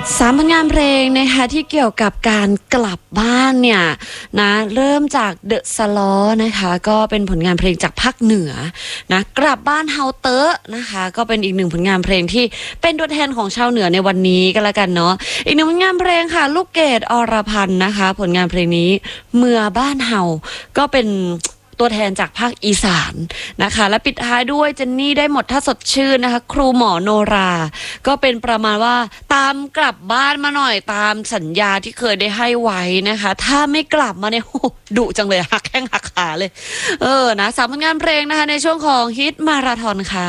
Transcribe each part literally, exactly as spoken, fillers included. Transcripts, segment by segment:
สามผลงานเพลงนะคะที่เกี่ยวกับการกลับบ้านเนี่ยนะเริ่มจากเดอะสลอนะคะก็เป็นผลงานเพลงจากภาคเหนือนะกลับบ้านเฮาเตอร์นะคะก็เป็นอีกหนึ่งผลงานเพลงที่เป็นตัวแทนของชาวเหนือในวันนี้ก็แล้วกันเนาะอีกหนึ่งผลงานเพลงค่ะลูกเกดอรพันธ์นะคะผลงานเพลงนี้เมื่อบ้านเฮาก็เป็นตัวแทนจากภาคอีสานนะคะและปิดท้ายด้วยเจนนี่ได้หมดถ้าสดชื่นนะคะครูหมอโนราก็เป็นประมาณว่าตามกลับบ้านมาหน่อยตามสัญญาที่เคยได้ให้ไว้นะคะถ้าไม่กลับมาเนี่ยดุจังเลยหักแข้งหักขาเลยเออนะสามผลงานเพลงนะคะในช่วงของฮิตมาราธอนค่ะ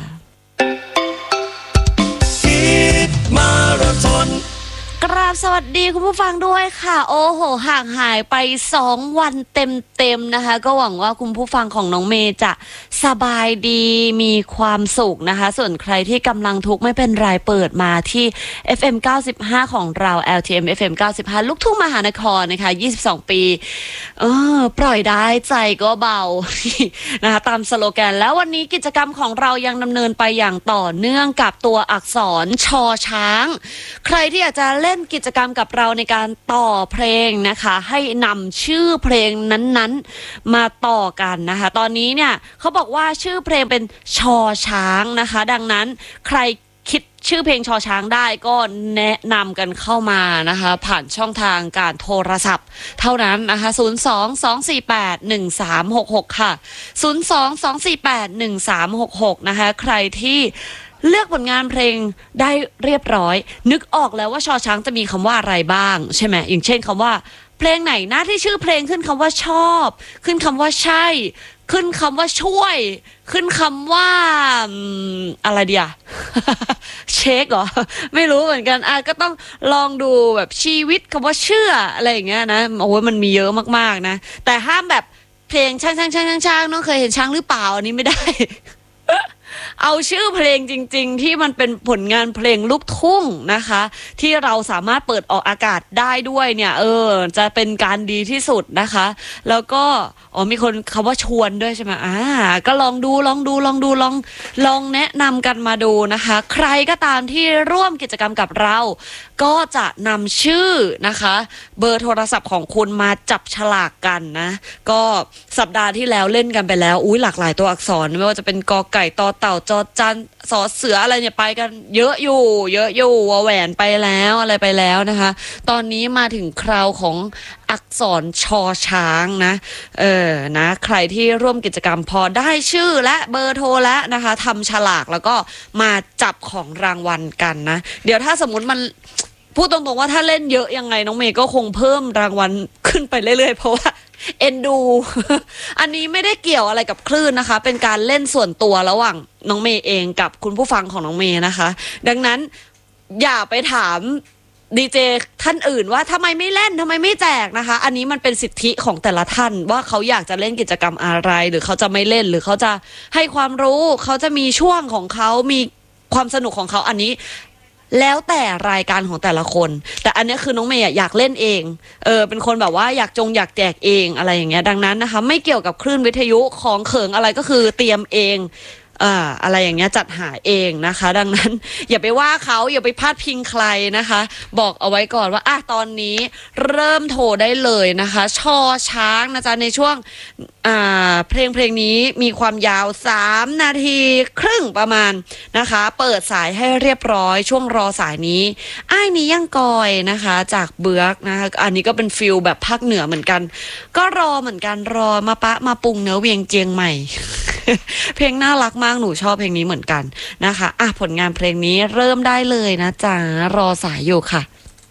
ฮิตมาราธอนกราบสวัสดีคุณผู้ฟังด้วยค่ะโอ้โหห่างหายไปสองวันเต็มๆนะคะก็หวังว่าคุณผู้ฟังของน้องเมย์จะสบายดีมีความสุขนะคะส่วนใครที่กำลังทุกข์ไม่เป็นไรเปิดมาที่ เอฟ เอ็ม เก้าสิบห้าของเรา แอล ที เอ็ม เอฟ เอ็ม เก้าสิบห้าลูกทุ่งมหานครนะคะยี่สิบสองปีเออปล่อยได้ใจก็เบา นะคะตามสโลแกนแล้ววันนี้กิจกรรมของเรายังดำเนินไปอย่างต่อเนื่องกับตัวอักษรชอช้างใครที่อยากจะเล่นกิจกรรมกับเราในการต่อเพลงนะคะให้นำชื่อเพลงนั้นๆมาต่อกันนะคะตอนนี้เนี่ยเขาบอกว่าชื่อเพลงเป็นชอช้างนะคะดังนั้นใครคิดชื่อเพลงชอช้างได้ก็แนะนำกันเข้ามานะคะผ่านช่องทางการโทรศัพท์เท่านั้นนะคะศูนย์ สอง สอง สี่ แปด หนึ่ง สาม หก หกค่ะศูนย์ สอง สอง สี่ แปด หนึ่ง สาม หก หกนะคะใครที่เลือกผลงานเพลงได้เรียบร้อยนึกออกแล้วว่าชอช้างจะมีคำว่าอะไรบ้างใช่ไหมอย่างเช่นคำว่าเพลงไหนนะที่ชื่อเพลงขึ้นคำว่าชอบขึ้นคำว่าใช่ขึ้นคำว่าช่วยขึ้นคำว่าอะไรเดีย เช็คเหรอไม่รู้เหมือนกันอ่ะก็ต้องลองดูแบบชีวิตคำว่าเชื่ออะไรอย่างเงี้ยนะโอ้ยมันมีเยอะมากๆนะแต่ห้ามแบบเพลงช่างช่างช่างช่างช่างน้องเคยเห็นช้างหรือเปล่าอันนี้ไม่ได้ เอาชื่อเพลงจริงๆที่มันเป็นผลงานเพลงลูกทุ่งนะคะที่เราสามารถเปิดออกอากาศได้ด้วยเนี่ยเออจะเป็นการดีที่สุดนะคะแล้วก็อ๋อมีคนคำว่าชวนด้วยใช่ไหมอ่าก็ลองดูลองดูลองดูลองลองแนะนำกันมาดูนะคะใครก็ตามที่ร่วมกิจกรรมกับเราก็จะนำชื่อนะคะเบอร์โทรศัพท์ของคุณมาจับฉลากกันนะก็สัปดาห์ที่แล้วเล่นกันไปแล้วอุ้ยหลากหลายตัวอักษรไม่ว่าจะเป็นกอไก่ตอเต่าจอจันสอเสืออะไรเนี่ยไปกันเยอะอยู่เยอะอยู่วแหวนไปแล้วอะไรไปแล้วนะคะตอนนี้มาถึงคราวของอักษรชอช้างนะเออนะใครที่ร่วมกิจกรรมพอได้ชื่อและเบอร์โทรแล้วนะคะทำฉลากแล้วก็มาจับของรางวัลกันนะเดี๋ยวถ้าสมมติมันพูดตรงๆว่าถ้าเล่นเยอะยังไงน้องเมย์ก็คงเพิ่มรางวัลขึ้นไปเรื่อยๆเพราะว่าเอ็นดู อันนี้ไม่ได้เกี่ยวอะไรกับคลื่นนะคะเป็นการเล่นส่วนตัวระหว่างน้องเมย์เองกับคุณผู้ฟังของน้องเมย์นะคะดังนั้นอย่าไปถามดีเจท่านอื่นว่าทำไมไม่เล่นทำไมไม่แจกนะคะอันนี้มันเป็นสิทธิของแต่ละท่านว่าเขาอยากจะเล่นกิจกรรมอะไรหรือเขาจะไม่เล่นหรือเขาจะให้ความรู้เขาจะมีช่วงของเขามีความสนุกของเขาอันนี้แล้วแต่รายการของแต่ละคนแต่อันนี้คือน้องเมย์อยากเล่นเองเออเป็นคนแบบว่าอยากจงอยากแจกเองอะไรอย่างเงี้ยดังนั้นนะคะไม่เกี่ยวกับคลื่นวิทยุของเขิงอะไรก็คือเตรียมเองอ่าอะไรอย่างเงี้ยจัดหาเองนะคะดังนั้นอย่าไปว่าเขาอย่าไปพาดพิงใครนะคะบอกเอาไว้ก่อนว่าอ่ะตอนนี้เริ่มโทรได้เลยนะคะชอช้างนะจ๊ะในช่วงอ่าเพลงเพลงนี้มีความยาวสามนาทีครึ่งประมาณนะคะเปิดสายให้เรียบร้อยช่วงรอสายนี้อ้ายนี้ยังกอยนะคะจากเบือกนะคะอันนี้ก็เป็นฟิลแบบภาคเหนือเหมือนกันก็รอเหมือนกันรอมาปะมาปุงเนื้อเวียงเจียงใหม่ เพลงน่ารักมากหนูชอบเพลงนี้เหมือนกันนะคะอ่ะผลงานเพลงนี้เริ่มได้เลยนะจ๊ะรอสายอยู่ค่ะ